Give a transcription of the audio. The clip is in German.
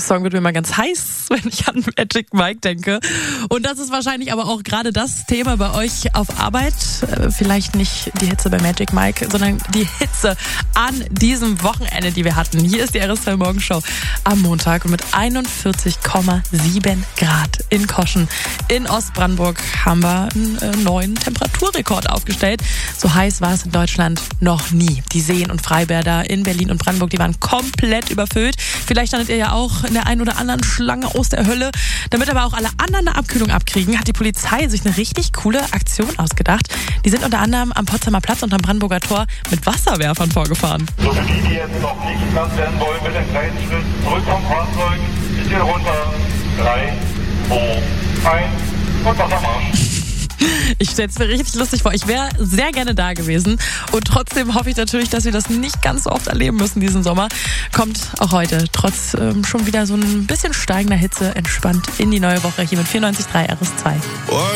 Song wird mir mal ganz heiß, wenn ich an Magic Mike denke. Und das ist wahrscheinlich aber auch gerade das Thema bei euch auf Arbeit. Vielleicht nicht die Hitze bei Magic Mike, sondern die Hitze an diesem Wochenende, die wir hatten. Hier ist die RS2 Morgenshow am Montag und mit 41,7 Grad in Koschen in Ostbrandenburg haben wir einen neuen Temperaturrekord aufgestellt. So heiß war es in Deutschland noch nie. Die Seen und Freibäder in Berlin und Brandenburg, die waren komplett überfüllt. Vielleicht standet ihr ja auch in der einen oder anderen Schlange aus der Hölle. Damit aber auch alle anderen eine Abkühlung abkriegen, hat die Polizei sich eine richtig coole Aktion ausgedacht. Die sind unter anderem am Potsdamer Platz und am Brandenburger Tor mit Wasserwerfern vorgefahren. So für die jetzt noch nicht nass werden wollen, mit dem kleinen Schritt zurück vom Fahrzeug, bisschen runter, 3, 2, 1 und Wassermarsch. Ich stelle es mir richtig lustig vor. Ich wäre sehr gerne da gewesen. Und trotzdem hoffe ich natürlich, dass wir das nicht ganz so oft erleben müssen diesen Sommer. Kommt auch heute, trotz schon wieder so ein bisschen steigender Hitze, entspannt in die neue Woche hier mit 94.3 RS2.